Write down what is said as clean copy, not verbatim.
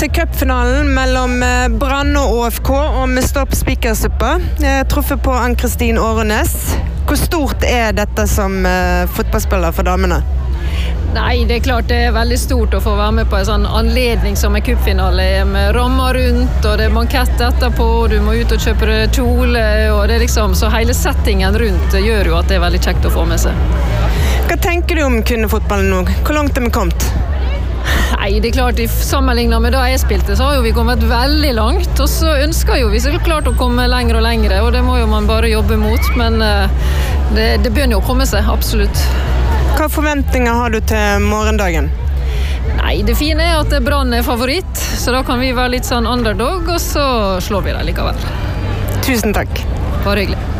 til cupfinalen mellom Brann og ÅFK, og vi står på Spikersuppa. Jeg truffet på Ann-Kristin Årenes. Hvor stort dette som fotballspiller for damene? Nei, det klart det veldig stort å få være med på en sånn anledning som en cupfinale med rammer rundt, og det bankett etterpå, og du må ut og kjøpe kjole, og det liksom, så hele settingen rundt gjør jo at det veldig kjekt å få med seg. Hva tenker du om kvinnefotballen nå? Hvor langt vi kommet? Nei, det klart, sammenlignet med da jeg spilte, så har jo vi kommet veldig langt, og så ønsker jo vi så klart å komme lenger og lengre, og det må jo man bare jobbe mot, men det begynner jo å komme seg, absolutt. Hva forventninger har du til morgendagen? Nei, det fine at Brann favoritt, så da kan vi være litt sånn underdog, og så slår vi det likevel. Tusen takk. Bare hyggelig.